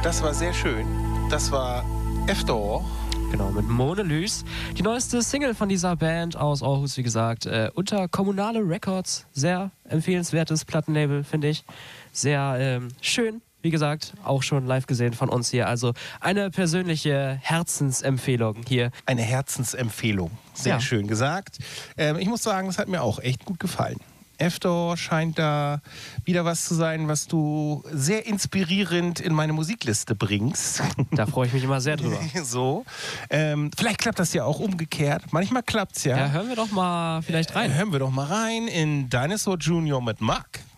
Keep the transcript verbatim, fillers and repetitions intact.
Das war sehr schön. Das war F-Door. Genau, mit Monelys. Die neueste Single von dieser Band aus Aarhus, wie gesagt, äh, unter Kommunale Records. Sehr empfehlenswertes Plattenlabel, finde ich. Sehr ähm, schön, wie gesagt, auch schon live gesehen von uns hier. Also eine persönliche Herzensempfehlung hier. Eine Herzensempfehlung. Sehr Ja. schön gesagt. Ähm, ich muss sagen, das hat mir auch echt gut gefallen. F-Door scheint da wieder was zu sein, was du sehr inspirierend in meine Musikliste bringst. Da freue ich mich immer sehr drüber. So. Ähm, vielleicht klappt das ja auch umgekehrt. Manchmal klappt's ja. Ja, hören wir doch mal vielleicht rein. Hören wir doch mal rein in Dinosaur Junior mit Mark.